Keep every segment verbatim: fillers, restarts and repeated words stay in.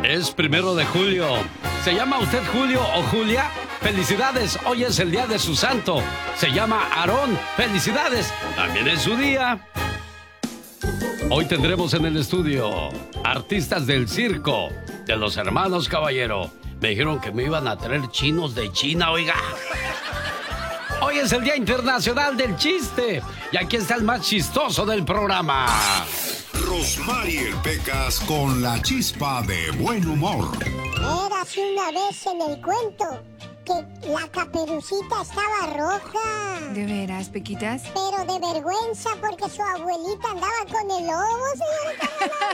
Es primero de julio. ¿Se llama usted Julio o Julia? ¡Felicidades! Hoy es el día de su santo. Se llama Aarón. ¡Felicidades! También es su día. Hoy tendremos en el estudio artistas del circo de los hermanos Caballero. Me dijeron que me iban a traer chinos de China, oiga. Hoy es el Día Internacional del Chiste. Y aquí está el más chistoso del programa. Rosmarie Pecas con la chispa de buen humor. Érase una vez en el cuento que la Caperucita estaba roja. ¿De veras, Pequitas? Pero de vergüenza porque su abuelita andaba con el lobo, señorita.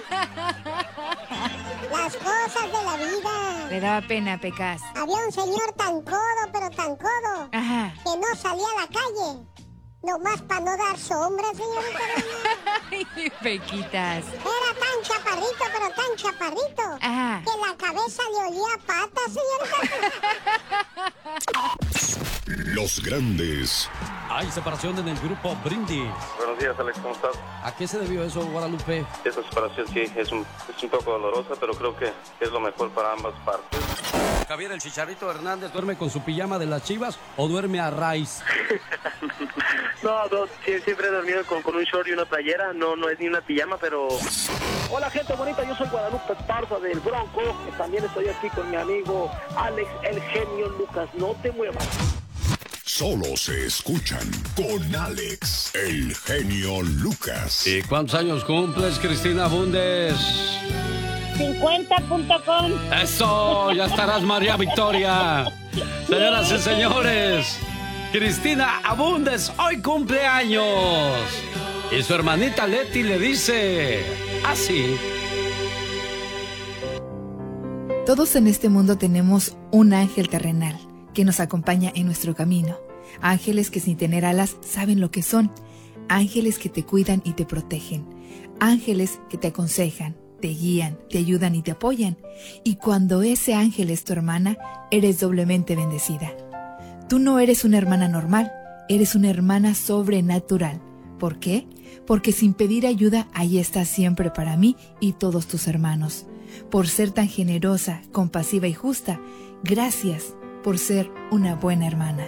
Las cosas de la vida. Le daba pena, Pecas. Había un señor tan codo, pero tan codo, Ajá. que no salía a la calle. Nomás para no dar sombra, señorita. Ay, Pequitas. Era tan chaparrito, pero tan chaparrito, Ajá. que la cabeza le olía a patas, señorita. Los grandes. Hay separación en el grupo Brindis. Buenos días, Alex, ¿cómo estás? ¿A qué se debió eso, Guadalupe? Esa separación sí es un, es un poco dolorosa, pero creo que es lo mejor para ambas partes. Javier el Chicharito Hernández, ¿duerme con su pijama de las Chivas o duerme a raíz? No, no, sí, siempre he dormido con, con un short y una playera, no, no es ni una pijama, pero... Hola gente bonita, yo soy Guadalupe Esparza del Bronco, que también estoy aquí con mi amigo Alex el Genio Lucas, no te muevas. Solo se escuchan con Alex, el Genio Lucas. ¿Y cuántos años cumples, Cristina Bundes? cincuenta punto com. ¡Eso! ¡Ya estarás, María Victoria! Señoras y señores, Cristina Abundes hoy cumple años. Y su hermanita Leti le dice así. Todos en este mundo tenemos un ángel terrenal que nos acompaña en nuestro camino. Ángeles que sin tener alas saben lo que son. Ángeles que te cuidan y te protegen. Ángeles que te aconsejan, te guían, te ayudan y te apoyan. Y cuando ese ángel es tu hermana, eres doblemente bendecida. Tú no eres una hermana normal, eres una hermana sobrenatural. ¿Por qué? Porque sin pedir ayuda, ahí estás siempre para mí y todos tus hermanos. Por ser tan generosa, compasiva y justa, gracias por ser una buena hermana.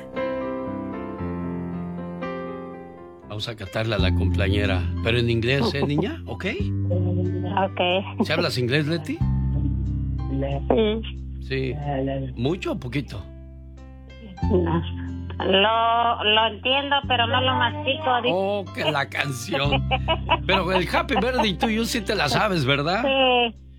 Vamos a cantarle a la cumpleañera, pero en inglés, ¿eh, niña? ¿Ok? Ok. ¿Se hablas inglés, Leti? Sí. Sí. ¿Mucho o poquito? No. Lo, lo entiendo, pero no lo mastico. Oh, que la canción. Pero el Happy Birthday to you sí te la sabes, ¿verdad? Sí.